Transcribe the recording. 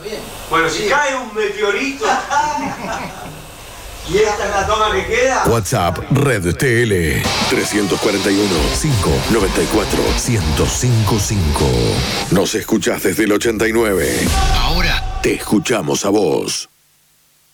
Bueno, si cae un meteorito y esta es la toma que queda. WhatsApp Red TL 341-594-1055. Nos escuchás desde el 89. Ahora te escuchamos a vos.